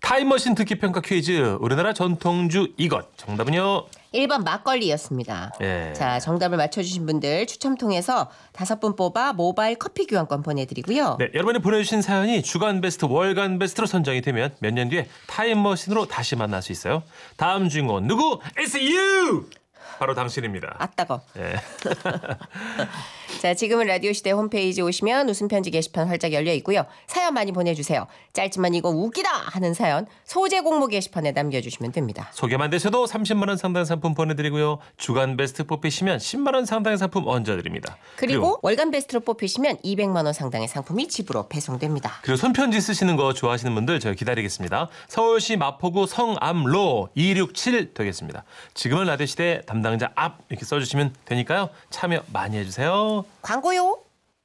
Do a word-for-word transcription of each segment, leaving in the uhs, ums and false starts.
타임머신 듣기 평가 퀴즈. 우리나라 전통주 이것. 정답은요? 일 번 막걸리였습니다. 예. 자, 정답을 맞춰주신 분들 추첨 통해서 다섯 분 뽑아 모바일 커피 교환권 보내드리고요. 네, 여러분이 보내주신 사연이 주간 베스트, 월간 베스트로 선정이 되면 몇 년 뒤에 타임머신으로 다시 만날 수 있어요. 다음 주인공은 누구? It's you! 바로 당신입니다. 아 따거. 예. 자, 지금은 라디오 시대 홈페이지 오시면 웃음 편지 게시판 활짝 열려 있고요. 사연 많이 보내주세요. 짧지만 이거 웃기다 하는 사연 소재 공모 게시판에 남겨주시면 됩니다. 소개만 되셔도 삼십만 원 상당 상품 보내드리고요. 주간 베스트 뽑히시면 십만 원 상당의 상품 얹어드립니다. 그리고, 그리고 월간 베스트로 뽑히시면 이백만 원 상당의 상품이 집으로 배송됩니다. 그리고 손편지 쓰시는 거 좋아하시는 분들 저희 기다리겠습니다. 서울시 마포구 성암로 이육칠 되겠습니다. 지금은 라디오 시대 담당자 앞 이렇게 써주시면 되니까요. 참여 많이 해주세요. 광고요.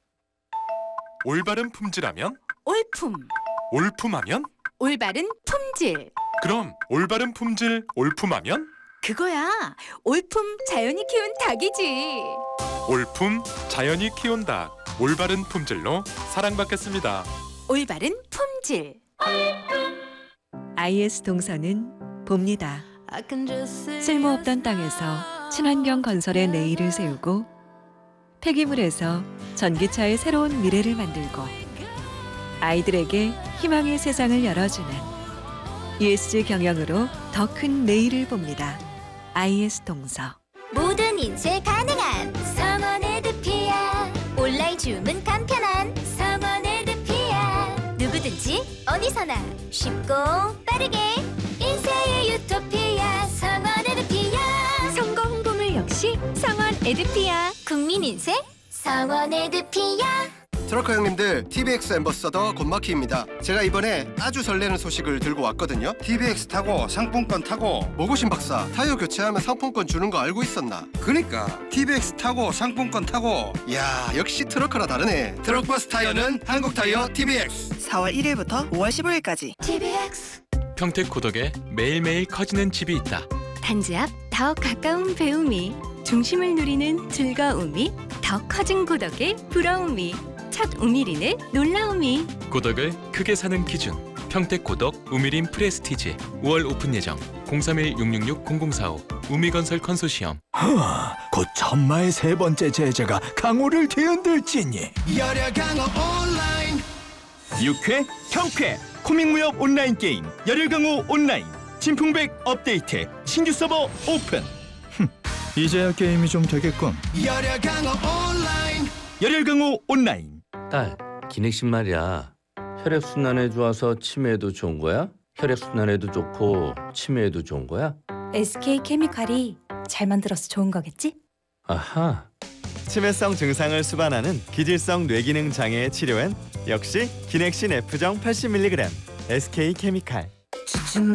올바른 품질하면? 올품, 올품하면? 올바른 품질. 그럼 올바른 품질 올품하면? 그거야. 올품 자연이 키운 닭이지. 올품 자연이 키운 닭. 올바른 품질로 사랑받겠습니다. 올바른 품질. 아이에스 동서는 봅니다. 쓸모없던 땅에서 친환경 건설의 내일을 세우고 폐기물에서 전기차의 새로운 미래를 만들고 아이들에게 희망의 세상을 열어주는 이에스지 경영으로 더 큰 내일을 봅니다. 아이에스 동서. 모든 인쇄 가능한 성원 에드피아. 온라인 주문 간편한 성원 에드피아. 누구든지 어디서나 쉽고 빠르게 인쇄의 유토피아. 성원 에드피아. 선거 홍보물 역시 성원 에드피아. 국민 인쇄 성원 에드피아. 트럭커 형님들, 티비엑스 앰버서더 곤마키입니다. 제가 이번에 아주 설레는 소식을 들고 왔거든요. 티비엑스 타고 상품권 타고. 모고신 박사, 타이어 교체하면 상품권 주는 거 알고 있었나? 그니까 티비엑스 타고 상품권 타고. 이야, 역시 트럭커라 다르네. 트럭버스 타이어는 한국타이어 티비엑스. 사월 일일부터 오월 십오일까지. 티비엑스. 평택 고덕에 매일매일 커지는 집이 있다. 단지 앞 더 가까운 배움이, 중심을 누리는 즐거움이, 더 커진 고덕의 부러움이, 첫 우미린의 놀라움이. 고덕을 크게 사는 기준. 평택 고덕 우미린 프레스티지. 오월 오픈 예정. 공삼일 육육육 공공사오. 우미건설 컨소시엄. 하, 곧 천마의 세 번째 제자가 강호를 뒤흔들지니. 열혈 강호 온라인. 육회, 경쾌, 코믹무협 온라인 게임 열혈 강호 온라인. 진풍백 업데이트, 신규 서버 오픈. 흠, 이제야 게임이 좀 되겠군. 열혈 강호 온라인. 열혈 강호 온라인. 딸, 기넥신 말이야. 혈액순환에 좋아서 치매에도 좋은 거야? 혈액순환에도 좋고 치매에도 좋은 거야? 에스케이케미칼이 잘 만들어서 좋은 거겠지? 아하. 치매성 증상을 수반하는 기질성 뇌기능 장애의 치료엔 역시 기넥신 F정 팔십 밀리그램 에스케이케미칼.